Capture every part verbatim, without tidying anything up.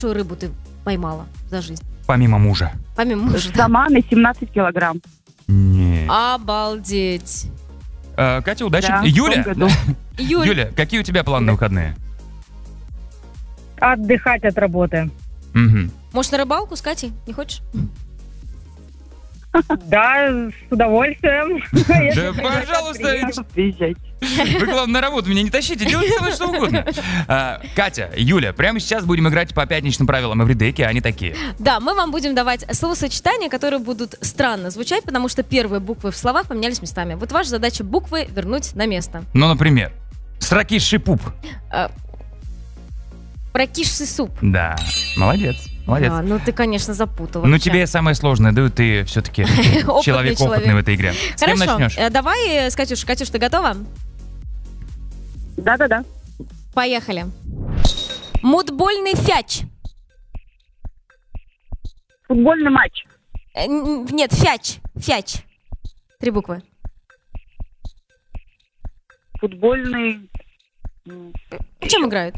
Какую рыбу ты поймала за жизнь? Помимо мужа. Помимо мужа, да. Сама на семнадцать килограмм. Не. Обалдеть. А, Катя, удачи. Да, в Юля, том году. Юль, Юля, какие у тебя планы на выходные? Отдыхать от работы. Мгм. может, на рыбалку с Катей? Не хочешь? Да, с удовольствием. Да, пожалуйста, Приезжайте. вы, главное, на работу меня не тащите, делайте со мной что угодно. А, Катя, Юля, прямо сейчас будем играть по пятничным правилам Эвридейки, они такие. Да, мы вам будем давать словосочетания, которые будут странно звучать, потому что первые буквы в словах поменялись местами. Вот ваша задача буквы вернуть на место. Ну, например, сракиши пуп. Прокисший суп. Да, молодец, молодец. А, ну ты, конечно, запутала. Ну, вообще. тебе самое сложное, да, ты все-таки Опытный человек опытный человек. в этой игре. С кем Хорошо, начнешь? э, давай, э, с Катюш. Катюш, ты готова? Да-да-да. Поехали. Мутбольный фяч. Футбольный матч. Э, н- Нет, фяч. Фяч. Три буквы. Футбольный... м, Чем играют?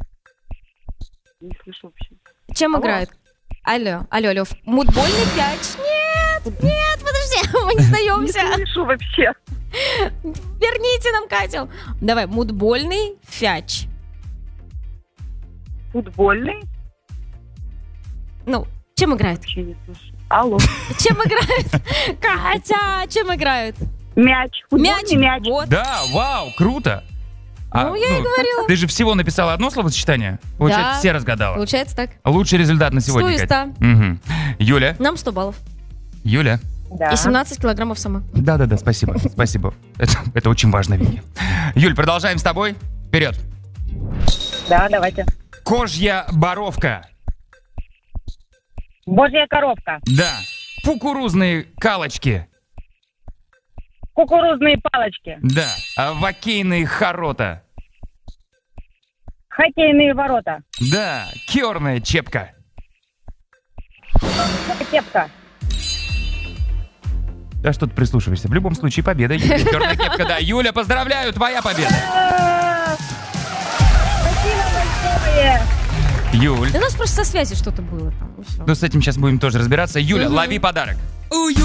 Не слышу вообще. Чем Алло. играют? Алло, алло, алло. Мутбольный фяч. Нет, нет, подожди, мы не Не сдаемся. слышу вообще. Верните нам Катю. Давай, мутбольный фяч. Футбольный? Ну, чем играют? Вообще не слышу. Алло. Чем играют? Катя, чем играют? Мяч. Футбольный мяч. Вот. Да, вау, круто. А, Ну, я и говорила. Ты же всего написала одно словосочетание? Получается, Да. все разгадала. Получается так. Лучший результат на сегодня, сто из Катя. ста. Мгм. Юля, Нам сто баллов. Юля. Да. И семнадцать килограммов сама. Да-да-да, спасибо, спасибо. Это, это очень важно, Вики. Юль, продолжаем с тобой. Вперед. Да, давайте. Кожья боровка. Божья коровка. Да. Кукурузные калочки. Кукурузные палочки. Да. А Вакейные хорота. Хоккейные ворота. Да. Керная чепка. Кепка. Да что ты прислушиваешься? В любом случае победа. Юля, черная кепка, да. Юля, поздравляю, твоя победа. Спасибо большое. Юль. Да у нас просто со связи что-то было там. и всё. Ну, с этим сейчас будем тоже разбираться. Юля, лови подарок.